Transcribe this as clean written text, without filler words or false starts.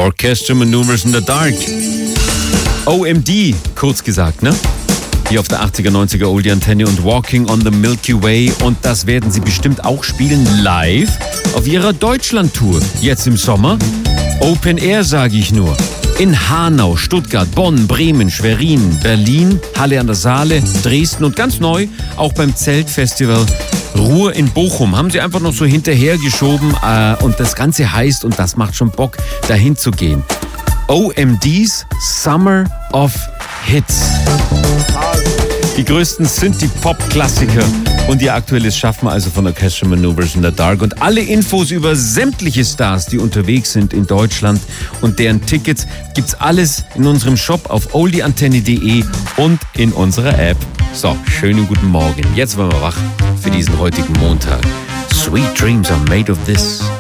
Orchestra Maneuvers in the Dark. OMD, kurz gesagt, ne? Hier auf der 80er, 90er Oldie Antenne und Walking on the Milky Way. Und das werden sie bestimmt auch spielen live auf ihrer Deutschland-Tour. Jetzt im Sommer. Open Air, sage ich nur. In Hanau, Stuttgart, Bonn, Bremen, Schwerin, Berlin, Halle an der Saale, Dresden und ganz neu auch beim Zeltfestival Ruhr in Bochum. Haben sie einfach noch so hinterhergeschoben und das Ganze heißt, und das macht schon Bock, dahin zu gehen, OMD's Summer of Hits. Die größten Synthie-Pop-Klassiker und ihr aktuelles Schaffen also von Orchestra Maneuvers in the Dark. Und alle Infos über sämtliche Stars, die unterwegs sind in Deutschland und deren Tickets, gibt's alles in unserem Shop auf oldieantenne.de und in unserer App. So, schönen guten Morgen. Jetzt waren wir wach für diesen heutigen Montag. Sweet dreams are made of this.